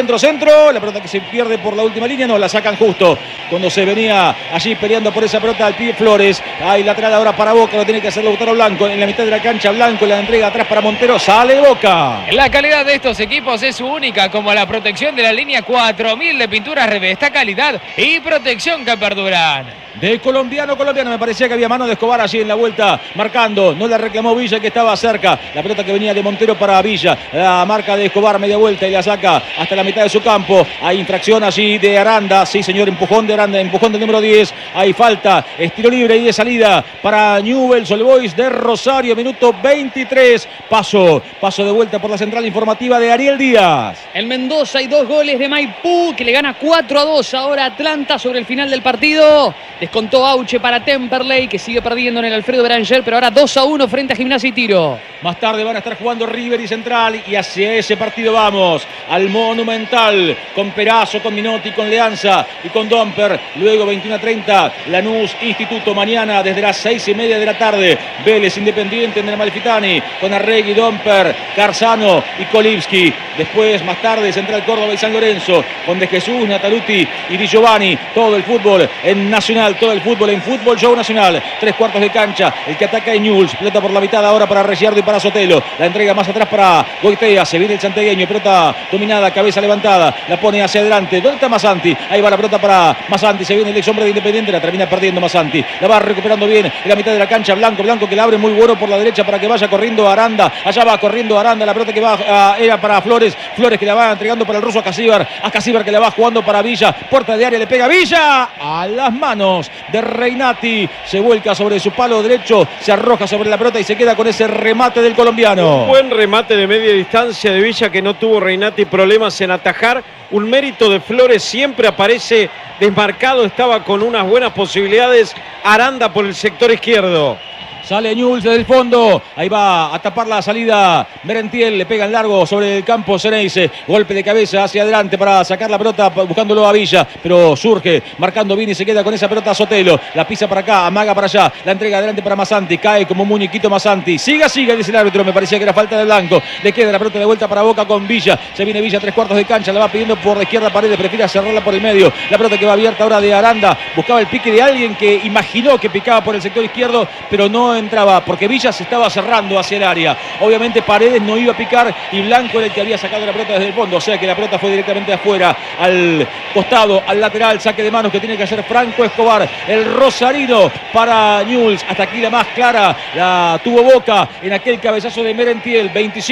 La pelota que se pierde por la última línea, no, la sacan justo cuando se venía allí peleando por esa pelota al pibe Flores. Hay lateral ahora para Boca, lo tiene que hacer Lautaro Blanco en la mitad de la cancha. Blanco la entrega atrás para Montero, sale Boca. La calidad de estos equipos es única, como la protección de la línea 4000 de pinturas Revesta, calidad y protección que perduran. De colombiano, me parecía que había mano de Escobar allí en la vuelta, marcando, no la reclamó Villa que estaba cerca, la pelota que venía de Montero para Villa, la marca de Escobar, media vuelta y la saca hasta la mitad de su campo, hay infracción allí de Aranda, sí señor, empujón de Aranda, empujón del número 10, hay falta, estilo libre y de salida para Newell's Old Boys de Rosario, minuto 23, paso de vuelta por la central informativa de Ariel Díaz. En Mendoza hay 2 goles de Maipú que le gana 4-2 ahora Atlanta sobre el final del partido. Descontó Auche para Temperley, que sigue perdiendo en el Alfredo Beranger, pero ahora 2-1 frente a Gimnasia y Tiro. Más tarde van a estar jugando River y Central y hacia ese partido vamos, al Monumental, con Perazo, con Minotti, con Leanza y con Domper. Luego 21:30, Lanús Instituto, mañana desde las 6:30 de la tarde. Vélez Independiente en el Amalfitani, con Arregui, Domper, Carzano y Kolivsky. Después, más tarde, Central Córdoba y San Lorenzo, con De Jesús, Nataluti y Di Giovanni. Todo el fútbol en Nacional, todo el fútbol en Fútbol Show Nacional. 3/4 de cancha, el que ataca es Newell's. Pelota por la mitad ahora para Reciardo y para Sotelo. La entrega más atrás para Goitea. Se viene el santiagueño, pelota dominada, cabeza levantada. La pone hacia adelante. ¿Dónde está Masanti? Ahí va la pelota para Masanti. Se viene el ex hombre de Independiente. La termina perdiendo Masanti. La va recuperando bien en la mitad de la cancha. Blanco que la abre muy bueno por la derecha para que vaya corriendo Aranda. Allá va corriendo Aranda. La pelota que va era para Flores. Flores que la va entregando para el ruso Ascasíbar. Ascasíbar que la va jugando para Villa. Puerta de área, le pega Villa a las manos de Reinati. Se vuelca sobre su palo derecho. Se arroja sobre la pelota y se queda con ese remate del colombiano. Un buen remate de media distancia de Villa que no tuvo Reinati problemas en atajar. Un mérito de Flores, siempre aparece desmarcado, estaba con unas buenas posibilidades. Aranda por el sector izquierdo. Sale Newell's desde el fondo. Ahí va a tapar la salida Merentiel. Le pega en largo sobre el campo Ceneice. Golpe de cabeza hacia adelante para sacar la pelota buscándolo a Villa. Pero surge marcando bien y se queda con esa pelota Sotelo. La pisa para acá, amaga para allá. La entrega adelante para Masanti. Cae como un muñequito Masanti. Siga, dice el árbitro. Me parecía que era falta de Blanco. Le queda la pelota de vuelta para Boca con Villa. Se viene Villa 3/4 de cancha. La va pidiendo por la izquierda Paredes. Prefiere cerrarla por el medio. La pelota que va abierta ahora de Aranda. Buscaba el pique de alguien que imaginó que picaba por el sector izquierdo, pero no entraba porque Villa se estaba cerrando hacia el área. Obviamente Paredes no iba a picar y Blanco era el que había sacado la pelota desde el fondo, o sea que la pelota fue directamente afuera, al costado, al lateral, saque de manos que tiene que hacer Franco Escobar, el rosarino para Newell's. Hasta aquí la más clara la tuvo Boca en aquel cabezazo de Merentiel.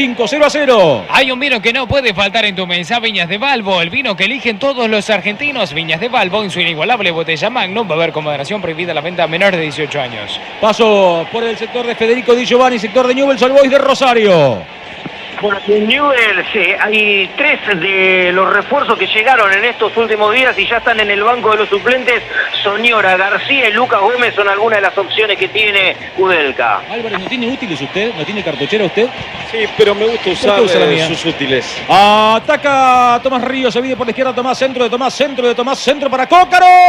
25-0-0. Hay un vino que no puede faltar en tu mesa, Viñas de Valvo, el vino que eligen todos los argentinos. Viñas de Valvo en su inigualable botella Magnum. Va a haber con moderación, prohibida la venta a menores de 18 años. Paso por el sector de Federico Di Giovanni, sector de Newell's Old Boys de Rosario. Bueno, en Newell's hay 3 de los refuerzos que llegaron en estos últimos días y ya están en el banco de los suplentes. Soñora, García y Lucas Gómez son algunas de las opciones que tiene Kudelka. Álvarez, ¿no tiene útiles usted? ¿No tiene cartuchera usted? Sí, pero me gusta usar la mía. sus útiles. Ataca Tomás Ríos, se viene por la izquierda Tomás, centro de Tomás, centro de Tomás, centro para Cócaro.